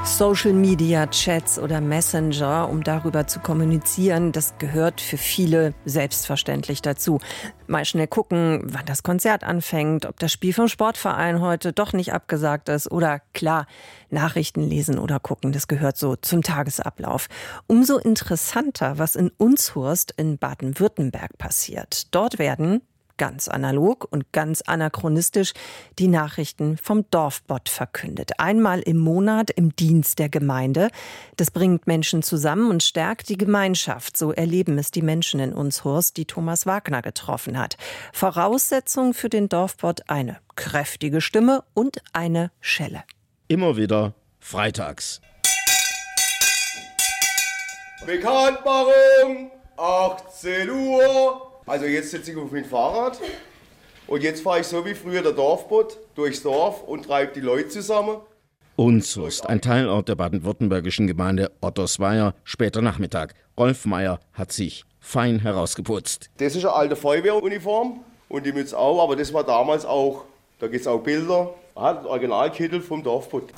Social-Media-Chats oder Messenger, um darüber zu kommunizieren, das gehört für viele selbstverständlich dazu. Mal schnell gucken, wann das Konzert anfängt, ob das Spiel vom Sportverein heute doch nicht abgesagt ist oder klar, Nachrichten lesen oder gucken, das gehört so zum Tagesablauf. Umso interessanter, was in Unshurst in Baden-Württemberg passiert. Dort werden ganz analog und ganz anachronistisch die Nachrichten vom Dorfbot verkündet. Einmal im Monat im Dienst der Gemeinde. Das bringt Menschen zusammen und stärkt die Gemeinschaft. So erleben es die Menschen in Unshurst, die Thomas Wagner getroffen hat. Voraussetzung für den Dorfbot: eine kräftige Stimme und eine Schelle. Immer wieder freitags. Bekanntmachung, 18 Uhr. Also jetzt sitze ich auf meinem Fahrrad und jetzt fahre ich so wie früher der Dorfbot durchs Dorf und treibe die Leute zusammen. Unshurst, ein Teilort der baden-württembergischen Gemeinde Ottersweier, später Nachmittag. Rolf Meier hat sich fein herausgeputzt. Das ist eine alte Feuerwehruniform und die Mütze auch, aber das war damals auch, da gibt es auch Bilder, ein Originalkittel vom Dorfbot.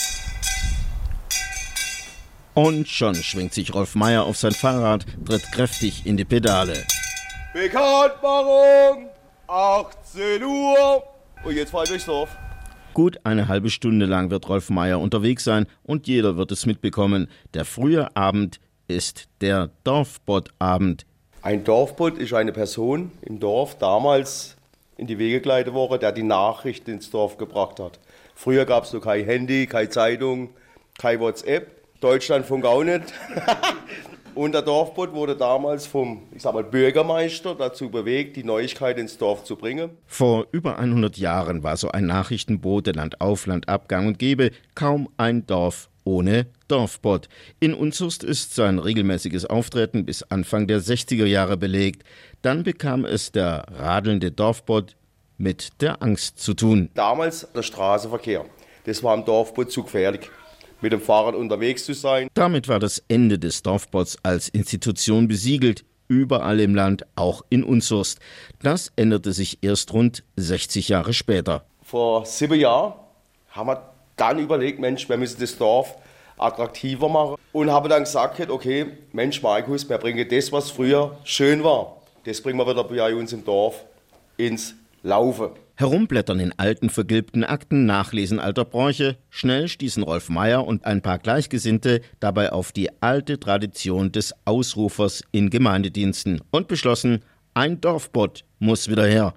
Und schon schwingt sich Rolf Meier auf sein Fahrrad, tritt kräftig in die Pedale. Bekanntmachung, 18 Uhr. Und jetzt fahre ich durchs Dorf. Gut eine halbe Stunde lang wird Rolf Meier unterwegs sein und jeder wird es mitbekommen. Der frühe Abend ist der Dorfbot-Abend. Ein Dorfbot ist eine Person im Dorf, damals in die Wege geleitet worden, der die Nachrichten ins Dorf gebracht hat. Früher gab es noch kein Handy, keine Zeitung, kein WhatsApp. Deutschlandfunk auch nicht. Und der Dorfbot wurde damals vom Bürgermeister dazu bewegt, die Neuigkeit ins Dorf zu bringen. Vor über 100 Jahren war so ein Nachrichtenbote Land auf, Land ab gang und gäbe, kaum ein Dorf ohne Dorfbot. In Unshurst ist sein regelmäßiges Auftreten bis Anfang der 60er Jahre belegt. Dann bekam es der radelnde Dorfbot mit der Angst zu tun. Damals der Straßenverkehr, das war im Dorfbot zu gefährlich, mit dem Fahrrad unterwegs zu sein. Damit war das Ende des Dorfbots als Institution besiegelt, überall im Land, auch in Unshurst. Das änderte sich erst rund 60 Jahre später. Vor 7 Jahren haben wir dann überlegt, Mensch, wir müssen das Dorf attraktiver machen. Und haben dann gesagt, okay, Mensch Markus, wir bringen das, was früher schön war, das bringen wir wieder bei uns im Dorf ins Laufen. Herumblättern in alten, vergilbten Akten, Nachlesen alter Bräuche. Schnell stießen Rolf Meier und ein paar Gleichgesinnte dabei auf die alte Tradition des Ausrufers in Gemeindediensten und beschlossen, ein Dorfbot muss wieder her.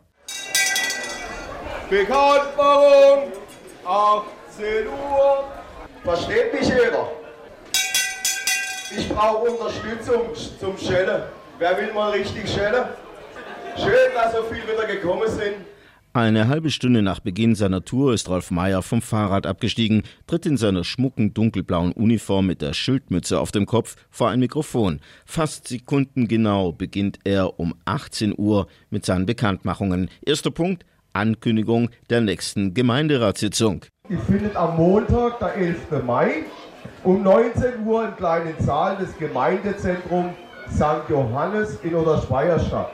Bekanntmachung, 18 Uhr. Versteht mich jeder? Ich brauche Unterstützung zum Schellen. Wer will mal richtig schellen? Schön, dass so viele wieder gekommen sind. Eine halbe Stunde nach Beginn seiner Tour ist Rolf Meier vom Fahrrad abgestiegen, tritt in seiner schmucken dunkelblauen Uniform mit der Schildmütze auf dem Kopf vor ein Mikrofon. Fast sekundengenau beginnt er um 18 Uhr mit seinen Bekanntmachungen. Erster Punkt: Ankündigung der nächsten Gemeinderatssitzung. Die findet am Montag, der 11. Mai, um 19 Uhr im kleinen Saal des Gemeindezentrums St. Johannes in Ottersweier statt.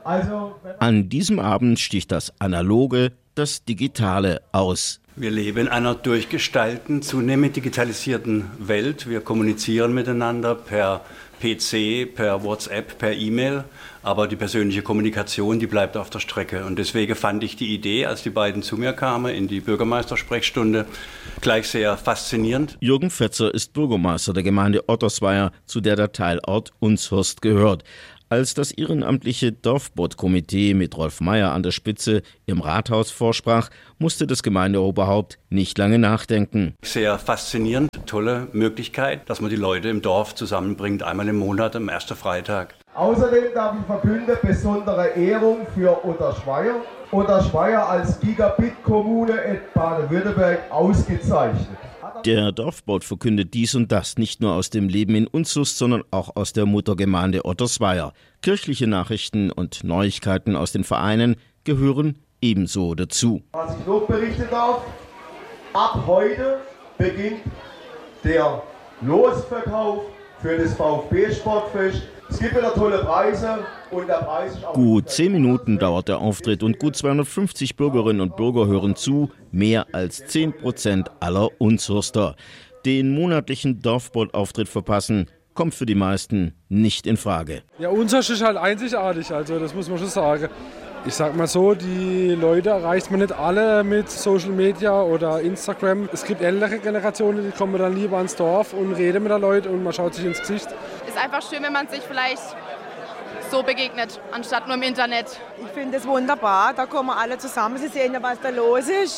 An diesem Abend sticht das Analoge, das Digitale aus. Wir leben in einer durchgestalteten, zunehmend digitalisierten Welt. Wir kommunizieren miteinander per PC, per WhatsApp, per E-Mail. Aber die persönliche Kommunikation, die bleibt auf der Strecke. Und deswegen fand ich die Idee, als die beiden zu mir kamen in die Bürgermeistersprechstunde, gleich sehr faszinierend. Jürgen Fetzer ist Bürgermeister der Gemeinde Ottersweier, zu der der Teilort Unshurst gehört. Als das ehrenamtliche Dorfbot-Komitee mit Rolf Meier an der Spitze im Rathaus vorsprach, musste das Gemeindeoberhaupt nicht lange nachdenken. Sehr faszinierend, tolle Möglichkeit, dass man die Leute im Dorf zusammenbringt, einmal im Monat, am ersten Freitag. Außerdem darf ich verkünden, besondere Ehrung für Ottersweier. Ottersweier als Gigabit-Kommune in Baden-Württemberg ausgezeichnet. Der Dorfbot verkündet dies und das, nicht nur aus dem Leben in Unshurst, sondern auch aus der Muttergemeinde Ottersweier. Kirchliche Nachrichten und Neuigkeiten aus den Vereinen gehören ebenso dazu. Was ich noch berichten darf, ab heute beginnt der Losverkauf für das VfB-Sportfest. Es gibt wieder tolle Preise und der Preis ist auch... Gut 10 Minuten dauert der Auftritt und gut 250 Bürgerinnen und Bürger hören zu, mehr als 10% aller Unshurster. Den monatlichen Dorfbot-Auftritt verpassen, kommt für die meisten nicht in Frage. Ja, Unsoest ist halt einzigartig, also das muss man schon sagen. Ich sag mal so, die Leute erreicht man nicht alle mit Social Media oder Instagram. Es gibt ältere Generationen, die kommen dann lieber ans Dorf und reden mit den Leuten und man schaut sich ins Gesicht. Ist einfach schön, wenn man sich vielleicht so begegnet, anstatt nur im Internet. Ich finde es wunderbar, da kommen alle zusammen, sie sehen ja, was da los ist.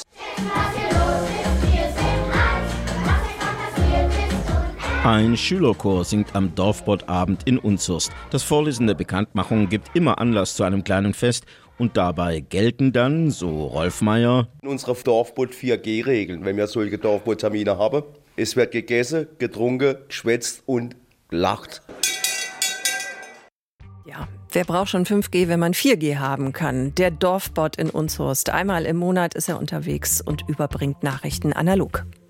Ein Schülerchor singt am Dorfbottabend in Unsoest. Das Vorlesen der Bekanntmachung gibt immer Anlass zu einem kleinen Fest. Und dabei gelten dann, so Rolf Meyer, Unsere Dorfbot 4G-Regeln, wenn wir solche Dorfbot-Termine haben. Es wird gegessen, getrunken, geschwätzt und gelacht. Ja, wer braucht schon 5G, wenn man 4G haben kann? Der Dorfbot in Unsoest. Einmal im Monat ist er unterwegs und überbringt Nachrichten analog.